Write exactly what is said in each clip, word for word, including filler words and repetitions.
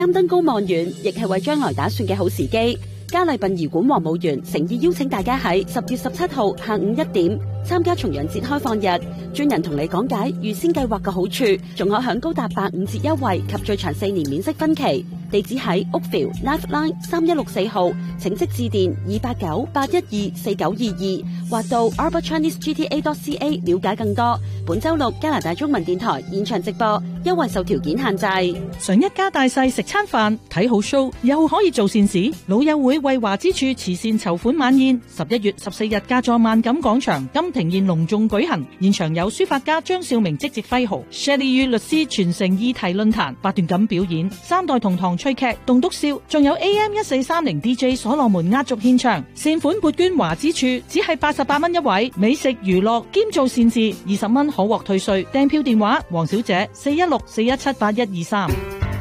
擔登高望遠，亦係為將來打算嘅好時機。嘉麗殯儀館黃墓園誠意邀請大家喺十月十七號下午一點參加重陽節開放日，專人同你講解預先計劃嘅好處，仲可享高達八五折優惠及最長四年免息分期。地址喺 Oakville Lifeline 三一六四號，請即致電二八九八一二四九二二，或到 Arbor Chinese G T A dot C A 了解更多。本周六加拿大中文電台現場直播，優惠受條件限制。 想一家大細食餐飯睇好 show， 又可以做善事，老友會為華之處慈善籌款晚宴，十一月十四日駕座萬錦廣場金庭宴隆重舉行，現場有書法家張少明即席揮毫 ，Shelley 與律師傳承議題論壇，八段錦表演，三代同堂趣劇棟篤笑，仲有 A M 一四三零 D J 所羅門壓軸獻唱，善款撥捐華之處，只係八十八蚊一位，美食娛樂兼做善事，二十蚊可獲退稅。訂票電話：黃小姐四一六四一七八一二三。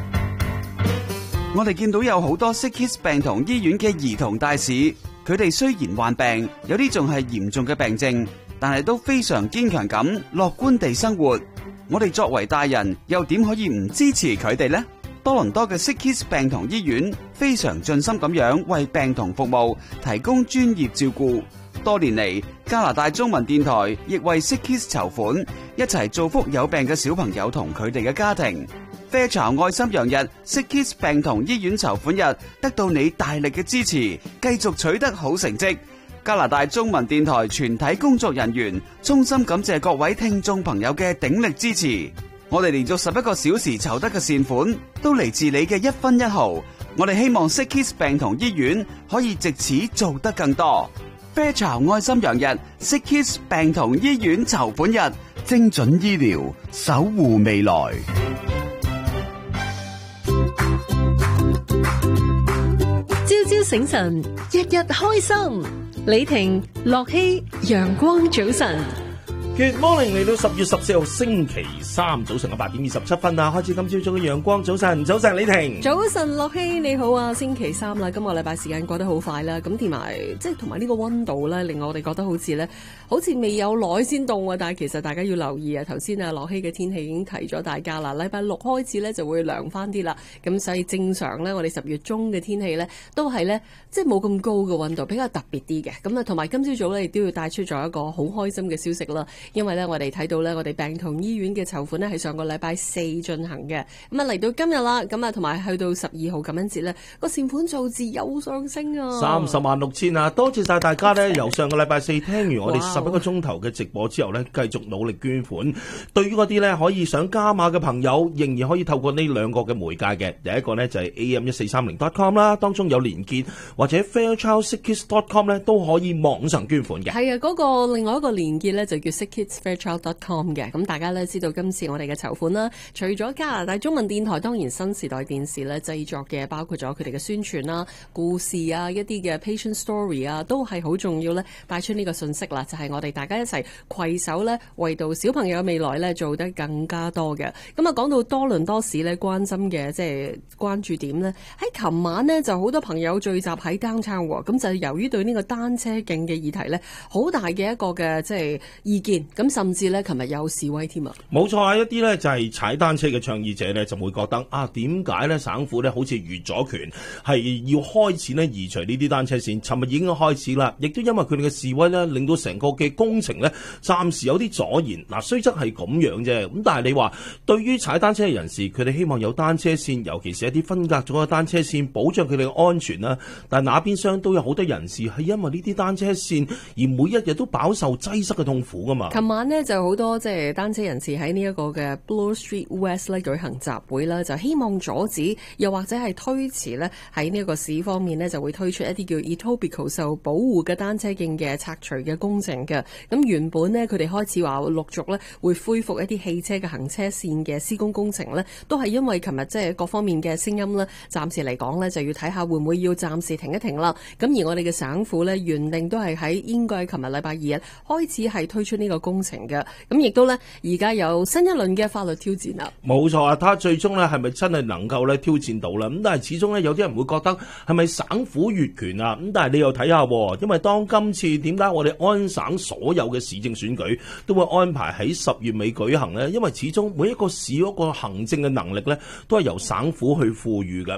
我哋見到有好多 Sick Kids 病童醫院嘅兒童大使，佢哋雖然患病，有啲仲係嚴重嘅病症，但係都非常堅強咁樂觀地生活。我哋作為大人，又點可以唔支持佢哋呢？多倫多嘅 Sick Kids 病童醫院非常盡心咁樣為病童服務，提供專業照顧。多年嚟，加拿大中文電台亦為 Sick Kids 籌款，一齊造福有病嘅小朋友同佢哋嘅家庭。啡巢愛心洋日 Sick Kids 病童醫院籌款日得到你大力嘅支持，繼續取得好成績。加拿大中文電台全體工作人員衷心感謝各位聽眾朋友嘅鼎力支持。我哋連續十一個小時籌得嘅善款，都嚟自你嘅一分一毫。我哋希望 Sick Kids 病童醫院可以藉此做得更多。啡巢愛心洋日 Sick Kids 病童醫院籌款日，精準醫療，守護未來。 朝朝醒神，日日開心。李婷、樂希，陽光早晨。 Good morning， 嚟到十月十四號星期三早晨嘅八點二十七分啊，開始今朝早嘅陽光早晨，早晨李婷， 早晨樂希你好啊，星期三啦，今個禮拜時間過得好快啦，咁同埋即係同埋呢個溫度咧，令我哋覺得好似咧，好似未有耐先凍啊，但係其實大家要留意啊，頭先啊樂希嘅天氣已經提咗大家啦，禮拜六開始咧就會涼翻啲啦，咁所以正常咧，我哋十月中嘅天氣咧都係咧即係冇咁高嘅溫度，比較特別啲嘅，咁啊同埋今朝早咧亦都要帶出咗一個好開心嘅消息啦。因為咧，我哋睇到咧，我哋病童醫院嘅籌款咧係上個禮拜四進行嘅，咁啊嚟到今日啦，咁啊同埋去到十二號感恩節咧，個善款數字有上升啊， 三十萬六千啊！多謝晒大家咧，由上個禮拜四聽完我哋十一個鐘頭嘅直播之後咧，繼續努力捐款。對於嗰啲咧可以想加碼嘅朋友，仍然可以透過呢兩個嘅媒介嘅。第一個呢，就係 A M 一四三零 dot com 啦，當中有連結，或者 Fairchild Sick Kids dot com 咧都可以網上捐款嘅。 係啊，嗰、那個另外一個連結咧就叫 Sick Kids Fairchild dot com 嘅，咁大家咧知道今次我哋嘅籌款啦，除咗加拿大中文電台，當然新時代電視咧製作嘅，包括咗佢哋嘅宣傳啦、故事啊、一啲嘅 patient story 啊，都係好重要咧，帶出呢個信息啦，就係、是、我哋大家一齊攜手咧，為到小朋友嘅未來咧做得更加多嘅。咁啊，講到多倫多市咧關心嘅即係關注點咧，喺琴晚呢，就好多朋友聚集喺 downtown 喎，咁就由於對呢個單車徑嘅議題咧，好大嘅一個嘅即係意見，咁甚至咧。琴日有示威添啊！ 冇錯啊，一啲咧就係踩單車嘅倡議者咧就會覺得啊，點解咧省府咧好似越咗權，係要開始咧移除呢啲單車線？尋日已經開始啦，亦都因為佢哋嘅示威咧，令到成個嘅工程咧暫時有啲阻延。嗱，雖則係咁樣啫，咁但係你話對於踩單車嘅人士，佢哋希望有單車線，尤其是一啲分隔咗嘅單車線，保障佢哋嘅安全啦。但係那邊廂都有好多人士係因為呢啲單車線而每一日都飽受擠塞嘅痛苦噶嘛。 琴晚呢就好多即係單車人士喺呢一個嘅 Bloor Street West 咧舉行集會啦，就希望阻止又或者係推遲咧喺呢一個市方面呢就會推出一啲叫 Etobicoke 受保護嘅單車徑嘅拆除嘅工程嘅。咁原本呢，佢哋開始話陸續咧會恢復一啲汽車嘅行車線嘅施工工程咧，都係因為琴日即係各方面嘅聲音咧，暫時嚟講咧就要睇下會唔會要暫時停一停啦。咁而我哋嘅省府咧原定都係喺應該係琴日禮拜二日開始係推出呢個工程嘅。咁亦都咧，而家有新一輪嘅法律挑戰啦。 冇錯啊，睇下最終咧係咪真係能夠咧挑戰到啦？咁但係始終咧有啲人會覺得係咪省府越權啊？咁但係你又睇下，因為當今次點解我哋安省所有嘅市政選舉都會安排喺十月尾舉行呢？因為始終每一個市嗰個行政嘅能力咧都係由省府去賦予嘅。